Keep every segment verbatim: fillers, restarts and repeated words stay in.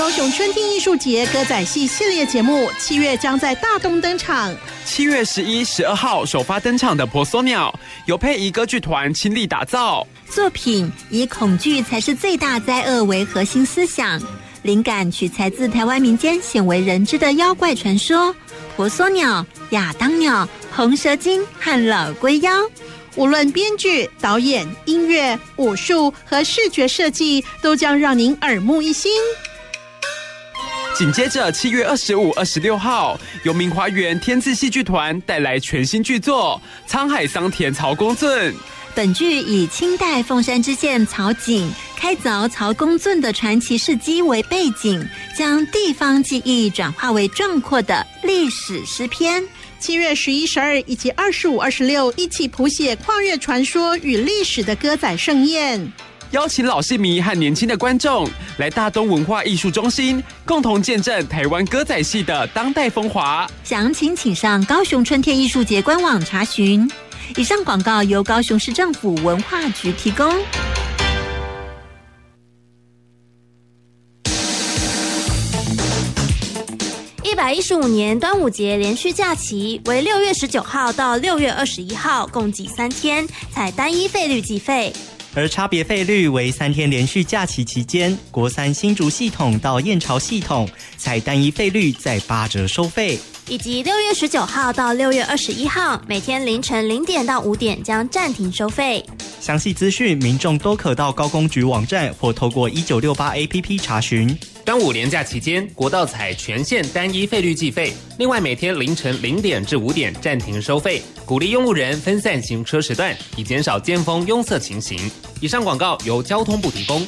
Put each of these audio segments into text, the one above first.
高雄春天艺术节歌仔戏系列节目，七月将在大东登场。 七月十一、十二号首发登场的婆娑鸟，由佩仪歌剧团倾力打造。 作品以恐惧才是最大灾厄为核心思想，灵感取材自台湾民间鲜为人知的妖怪传说——婆娑鸟、亚当鸟、红蛇精和老龟妖。 无论编剧、导演、音乐、武术和视觉设计，都将让您耳目一新。 紧接着七月二十五、二十六号，由明华园天字戏剧团带来全新剧作《沧海桑田曹公圳》。 本剧以清代凤山知县曹景开凿曹公圳的传奇事迹为背景，将地方记忆转化为壮阔的历史诗篇。 七月十一、十二以及二十五、二十六，一起谱写跨越传说与历史的歌仔盛宴， 邀请老戏迷和年轻的观众来大东文化艺术中心，共同见证台湾歌仔戏的当代风华。 详情请上高雄春天艺术节官网查询。以上广告由高雄市政府文化局提供。 一百一十五年端午节连续假期为六月十九号到六月二十一号，共计三天，采单一费率计费。 而差别费率为三天连续假期期间，国三新竹系统到燕巢系统采单一费率在八折收费， 以及六月十九号到六月二十一号，每天凌晨零点到五点将暂停收费。 详细资讯民众都可到高公局网站或透过一九六八 A P P 查询。 端午连假期间，国道采全线单一费率计费，另外每天凌晨零点至五点暂停收费，鼓励用路人分散行车时段，以减少尖峰拥塞情形。以上广告由交通部提供。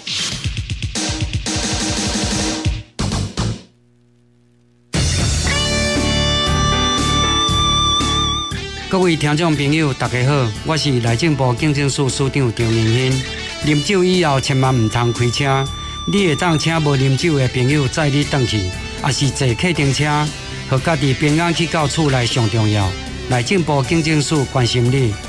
各位听众朋友，大家好，我是内政部警政署署长张明兴。啉酒以后，千万唔通开车。你会当请无啉酒的朋友载你返去，也是坐客停车，和家己平安去到厝内上重要。内政部警政署关心你。